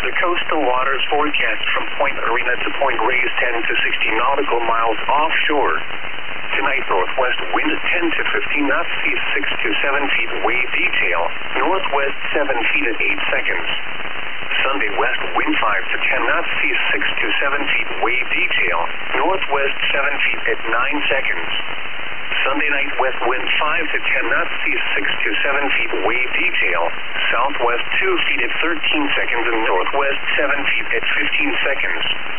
The coastal waters forecast from Point Arena to Point Reyes 10 to 60 nautical miles offshore. Tonight, northwest wind 10 to 15 knots, seas 6 to 7 feet, wave detail, northwest 7 feet at 8 seconds. Sunday, west wind 5 to 10 knots, seas 6 to 7 feet, wave detail, northwest 7 feet at 9 seconds. Sunday night, west wind 5 to 10 knots, seas 6 to 7 feet, wave detail, southwest 2 feet at 13 seconds and northwest 7 feet at 15 seconds.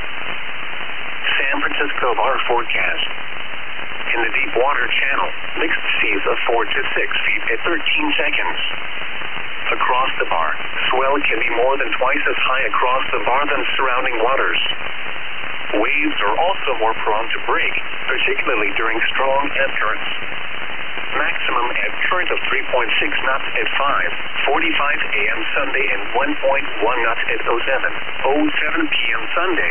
San Francisco Bar forecast. In the deep water channel, mixed seas of 4 to 6 feet at 13 seconds. Across the bar, swell can be more than twice as high across the bar than surrounding waters. Waves are also more prone to break, particularly during strong ebb currents. Maximum ebb current of 3.6 knots at 5:45 a.m. Sunday and 1.1 knots at 07:07 p.m. Sunday.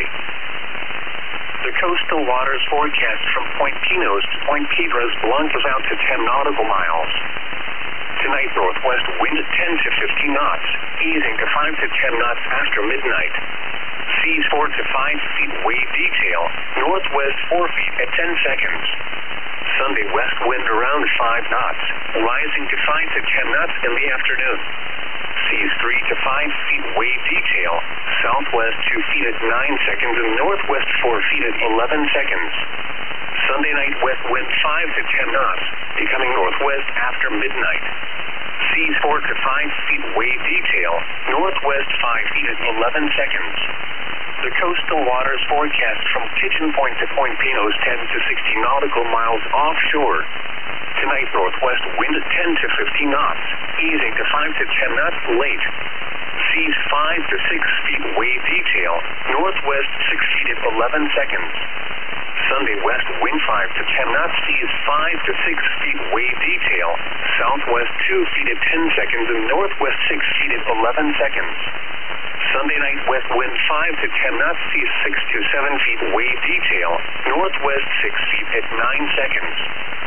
The coastal waters forecast from Point Pinos to Point Piedras Blancas out to 10 nautical miles. Tonight, northwest wind 10 to 15 knots, easing to 5 to 10 knots after midnight. Seas 4 to 5 feet, wave detail, northwest 4 feet at 10 seconds. Sunday, west wind around 5 knots, rising to 5 to 10 knots in the afternoon. Seas 3 to 5 feet, wave detail, southwest 2 feet at 9 seconds and northwest 4 feet at 11 seconds. Sunday night, west wind 5 to 10 knots, becoming northwest after midnight. Seas 4 to 5 feet, wave detail, northwest 5 feet at 11 seconds. The coastal waters forecast from Pigeon Point to Point Pinos 10 to 60 nautical miles offshore. Tonight, northwest wind 10 to 15 knots, easing to 5 to 10 knots late. Seas 5 to 6 feet, wave detail, northwest 6 feet at 11 seconds. Sunday, west wind 5 to 10 knots, seas 5 to 6 feet, wave detail, southwest 2 feet at 10 seconds and northwest 6 feet at 11 seconds. Sunday night, west wind 5 to 10 knots, seas 6 to 7 feet, wave detail, northwest 6 feet at 9 seconds.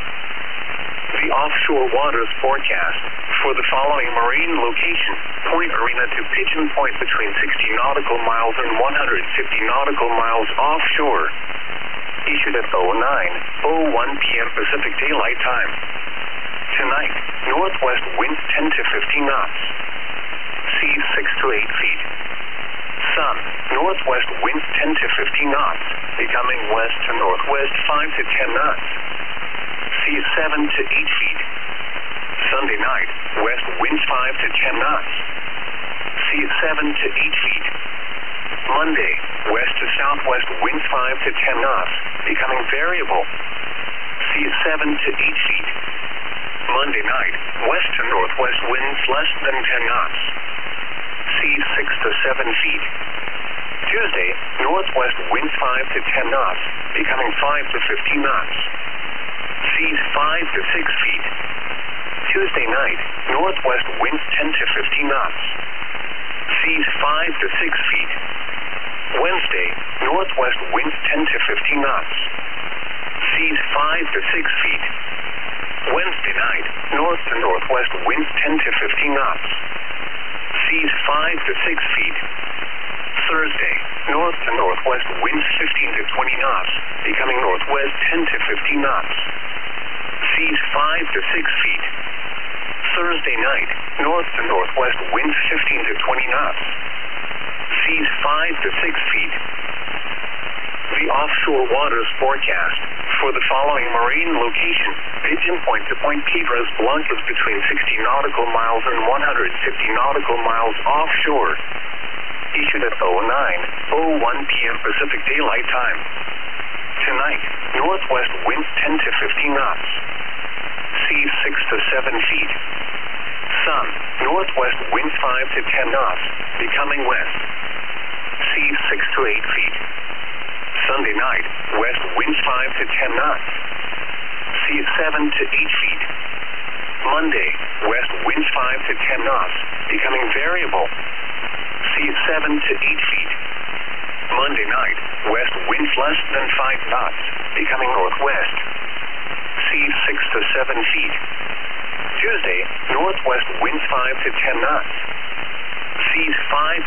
The offshore waters forecast for the following marine location: Point Arena to Pigeon Point between 60 nautical miles and 150 nautical miles offshore. Issued at 09:01 p.m. Pacific Daylight Time. Tonight, northwest wind 10 to 15 knots. Seas 6 to 8 feet. Sun, northwest winds 10 to 15 knots, becoming west to northwest 5 to 10 knots. Seas 7 to 8 feet. Sunday night, west winds 5 to 10 knots. Seas 7 to 8 feet. Monday, west to southwest winds 5 to 10 knots, becoming variable. Seas 7 to 8 feet. Monday night, west to northwest winds less than 10 knots. Seas 6 to 7 feet. Tuesday, northwest winds 5 to 10 knots, becoming 5 to 15 knots. Seas 5 to 6 feet. Tuesday night, northwest winds 10 to 15 knots. Seas 5 to 6 feet. Wednesday, northwest winds 10 to 15 knots. Seas 5 to 6 feet. Wednesday night, north to northwest winds 10 to 15 knots. Seas 5 to 6 feet. Thursday, north to northwest winds 15 to 20 knots, becoming northwest 10 to 15 knots. Seas 5 to 6 feet. Thursday night, north to northwest winds 15 to 20 knots. Seas 5 to 6 feet. The offshore waters forecast for the following marine location: Pigeon Point to Point Piedras Blancas between 60 nautical miles and 150 nautical miles offshore. Issued at 09:01 p.m. Pacific Daylight Time. Tonight, northwest winds 10 to 15 knots. Seas 6 to 7 feet. Sun, northwest winds 5 to 10 knots, becoming west. Seas 6 to 8 feet. Sunday night, west winds 5 to 10 knots. Seas 7 to 8 feet. Monday, west winds 5 to 10 knots, becoming variable. Seas 7 to 8 feet. Monday night, west winds less than 5 knots, becoming northwest. Seas 6 to 7 feet. Tuesday, northwest winds 5 to 10 knots. Seas 5